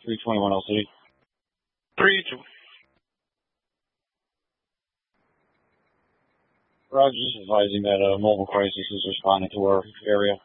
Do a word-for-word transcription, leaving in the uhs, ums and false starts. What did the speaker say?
three twenty-one L C. three two. Roger, just advising that a mobile crisis is responding to our area.